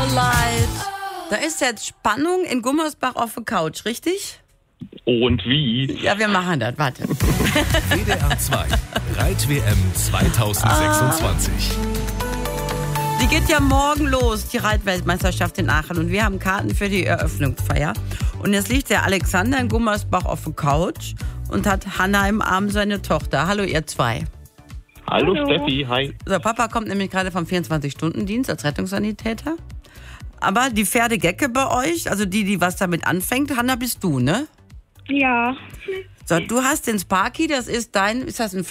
Starlight. Da ist jetzt Spannung in Gummersbach auf der Couch, richtig? Und wie? Ja, wir machen das, warte. WDR 2, Reit-WM 2026. Die geht ja morgen los, die Reitweltmeisterschaft in Aachen. Und wir haben Karten für die Eröffnungsfeier. Und jetzt liegt der Alexander in Gummersbach auf der Couch und hat Hanna im Arm, seine Tochter. Hallo, ihr zwei. Hallo Steffi, hi. So, Papa kommt nämlich gerade vom 24-Stunden-Dienst als Rettungssanitäter. Aber die Pferdegecke bei euch, also die was damit anfängt, Hanna, bist du, ne? Ja. So, du hast den Sparky, das ist das ein